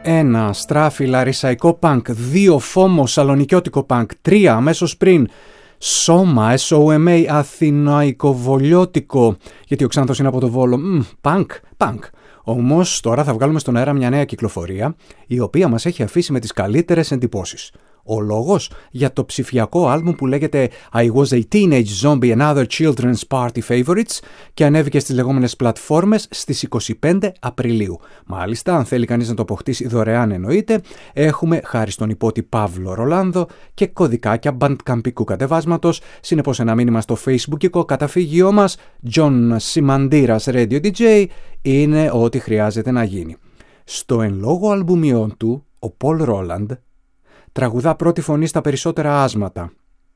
1 στράφι λαρισαϊκό πανκ, 2 φόμο σαλονικιώτικο πανκ, 3 αμέσως πριν σώμα, SOMA αθηναϊκοβολιώτικο, γιατί ο Ξάνθος είναι από το Βόλο, πανκ. Όμως τώρα θα βγάλουμε στον αέρα μια νέα κυκλοφορία, η οποία μας έχει αφήσει με τις καλύτερες εντυπώσεις. Ο λόγος για το ψηφιακό άλμπουμ που λέγεται I was a teenage zombie and other children's party favorites και ανέβηκε στις λεγόμενες πλατφόρμες στις 25 Απριλίου. Μάλιστα, αν θέλει κανείς να το αποκτήσει δωρεάν εννοείται, έχουμε χάρη στον υπότη Παύλο Ρολάνδο και κωδικάκια bandcampικού κατεβάσματος. Συνεπώς ένα μήνυμα στο facebookικό καταφύγιό μας John Simandíras Radio DJ είναι ό,τι χρειάζεται να γίνει. Στο εν λόγω αλμπουμιών του, ο Paul Roland τραγουδά πρώτη φωνή στα περισσότερα άσματα.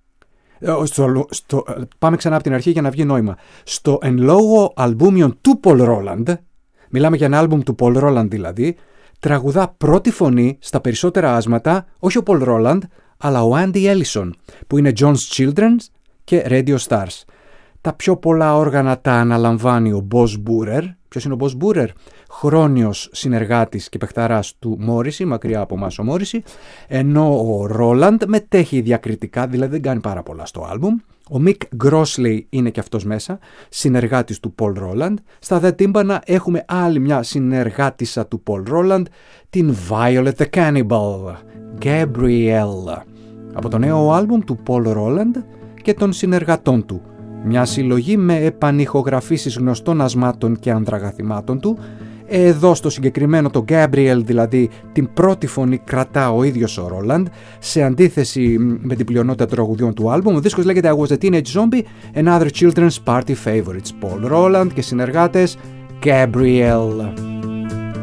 Πάμε ξανά από την αρχή για να βγει νόημα. Στο εν λόγω αλμπούμιον του Paul Roland, μιλάμε για ένα άλμπουμ του Paul Roland δηλαδή, τραγουδά πρώτη φωνή στα περισσότερα άσματα, όχι ο Paul Roland, αλλά ο Andy Ellison, που είναι John's Children's και Radio Stars. Τα πιο πολλά όργανα τα αναλαμβάνει ο Boz Boorer. Ποιος είναι ο Boz Boorer? Χρόνιος συνεργάτης και παιχταράς του Morrissey, μακριά από εμάς ο Morrissey, ενώ ο Roland μετέχει διακριτικά, δηλαδή δεν κάνει πάρα πολλά στο άλμπουμ. Ο Mick Grossley είναι και αυτός μέσα, συνεργάτης του Paul Roland. Στα δε τύμπανα έχουμε άλλη μια συνεργάτησα του Paul Roland, την Violet the Cannibal, Gabrielle, από το νέο άλμπουμ του Paul Roland και των συνεργατών του. Μια συλλογή με επανηχογραφήσεις γνωστών ασμάτων και ανδραγαθημάτων του. Εδώ στο συγκεκριμένο το Gabriel, δηλαδή την πρώτη φωνή κρατά ο ίδιος ο Roland, σε αντίθεση με την πλειονότητα τραγουδιών του άλμπουμ. Ο δίσκος λέγεται I was a teenage zombie and other children's party favorites. Paul Roland και συνεργάτες Gabriel.